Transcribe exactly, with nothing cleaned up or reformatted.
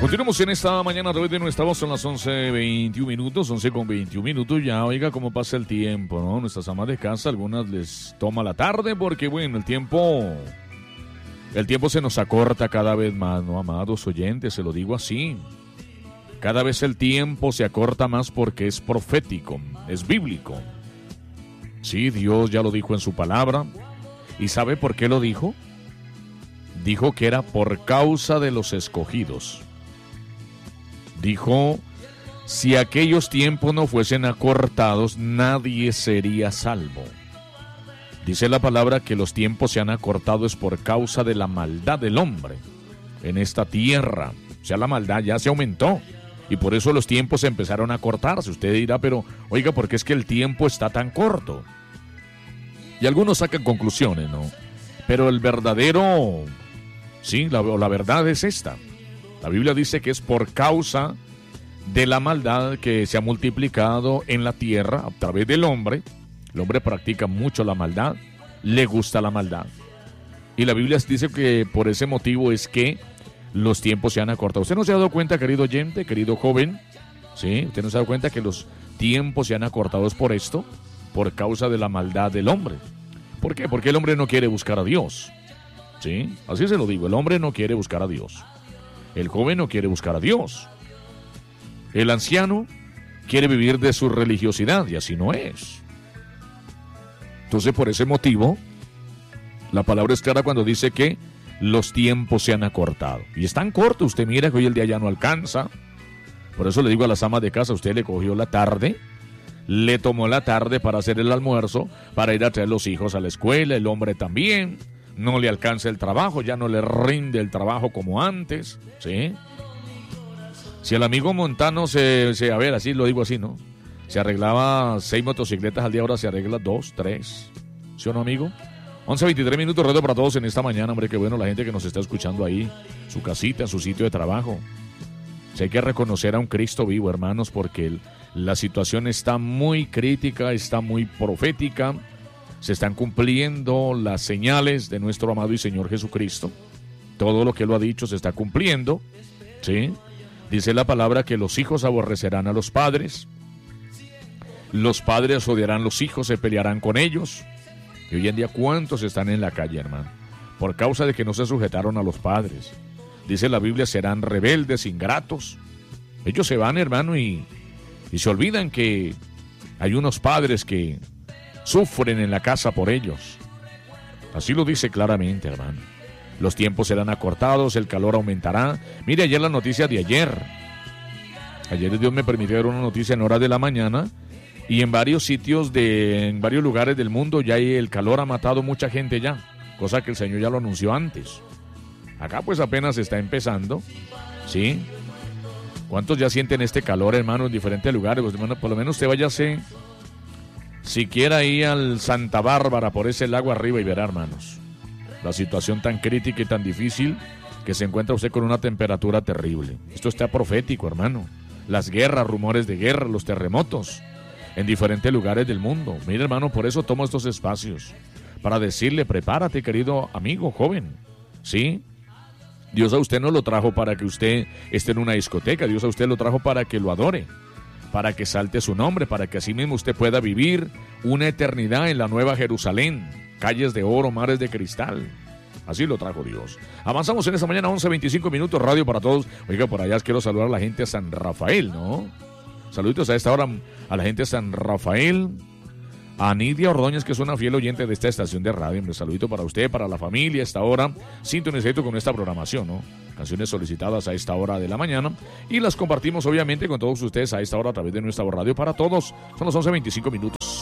Continuamos en esta mañana a través de nuestra voz, son las once veintiún minutos, once con veintiún minutos ya. Oiga cómo pasa el tiempo, ¿no? Nuestras amas de casa, algunas les toma la tarde porque, bueno, el tiempo, el tiempo se nos acorta cada vez más, ¿no, amados oyentes? Se lo digo así. Cada vez el tiempo se acorta más porque es profético, es bíblico. Sí, Dios ya lo dijo en su palabra. ¿Y sabe por qué lo dijo? Dijo que era por causa de los escogidos. Dijo, si aquellos tiempos no fuesen acortados, nadie sería salvo. Dice la palabra que los tiempos se han acortado es por causa de la maldad del hombre en esta tierra. O sea, la maldad ya se aumentó y por eso los tiempos se empezaron a acortarse. Usted dirá, pero oiga, ¿por qué es que el tiempo está tan corto? Y algunos sacan conclusiones, ¿no? Pero el verdadero, sí, la, la verdad es esta. La Biblia dice que es por causa de la maldad que se ha multiplicado en la tierra a través del hombre. El hombre practica mucho la maldad, le gusta la maldad. Y la Biblia dice que por ese motivo es que los tiempos se han acortado. ¿Usted no se ha dado cuenta, querido oyente, querido joven? ¿Sí? ¿Usted no se ha dado cuenta que los tiempos se han acortado es por esto? Por causa de la maldad del hombre. ¿Por qué? Porque el hombre no quiere buscar a Dios. ¿Sí? Así se lo digo, el hombre no quiere buscar a Dios. El joven no quiere buscar a Dios. El anciano quiere vivir de su religiosidad y así no es. Entonces, por ese motivo, la palabra es clara cuando dice que los tiempos se han acortado. Y están cortos, usted mira que hoy el día ya no alcanza. Por eso le digo a las amas de casa, usted le cogió la tarde, le tomó la tarde para hacer el almuerzo, para ir a traer los hijos a la escuela, el hombre también. No le alcanza el trabajo, ya no le rinde el trabajo como antes, ¿sí? Si el amigo Montano se, se, a ver, así lo digo así, ¿no? Se arreglaba seis motocicletas al día, ahora se arregla dos, tres, ¿sí o no, amigo? once veintitrés minutos, reto para todos en esta mañana, hombre, qué bueno la gente que nos está escuchando ahí, su casita, su sitio de trabajo. Si hay que reconocer a un Cristo vivo, hermanos, porque el, la situación está muy crítica, está muy profética. Se están cumpliendo las señales de nuestro amado y Señor Jesucristo. Todo lo que Él lo ha dicho se está cumpliendo, ¿sí? Dice la palabra que los hijos aborrecerán a los padres, los padres odiarán a los hijos, se pelearán con ellos. Y hoy en día, ¿cuántos están en la calle, hermano? Por causa de que no se sujetaron a los padres. Dice la Biblia, serán rebeldes, ingratos. Ellos se van, hermano, y, y se olvidan que hay unos padres que sufren en la casa por ellos. Así lo dice claramente, hermano. Los tiempos serán acortados, el calor aumentará. Mire, ayer la noticia de ayer. Ayer Dios me permitió ver una noticia en horas de la mañana y en varios sitios, de, en varios lugares del mundo ya el calor ha matado mucha gente ya. Cosa que el Señor ya lo anunció antes. Acá pues apenas está empezando, ¿sí? ¿Cuántos ya sienten este calor, hermano, en diferentes lugares? Pues, hermano, por lo menos usted váyase siquiera ir al Santa Bárbara por ese lago arriba y verá, hermanos, la situación tan crítica y tan difícil que se encuentra usted con una temperatura terrible. Esto está profético, hermano. Las guerras, rumores de guerra, los terremotos en diferentes lugares del mundo. Mire, hermano, por eso tomo estos espacios para decirle, prepárate, querido amigo, joven, ¿sí? Dios a usted no lo trajo para que usted esté en una discoteca. Dios a usted lo trajo para que lo adore, para que salte su nombre, para que así mismo usted pueda vivir una eternidad en la Nueva Jerusalén, calles de oro, mares de cristal. Así lo trajo Dios. Avanzamos en esta mañana, once veinticinco minutos, radio para todos. Oiga, por allá quiero saludar a la gente de San Rafael, ¿no? Saluditos a esta hora a la gente de San Rafael, a Nidia Ordóñez, que es una fiel oyente de esta estación de radio. Un saludito para usted, para la familia, a esta hora, sintonizado con esta programación, ¿no? Canciones solicitadas a esta hora de la mañana y las compartimos obviamente con todos ustedes a esta hora a través de nuestra radio para todos. Son las once veinticinco minutos.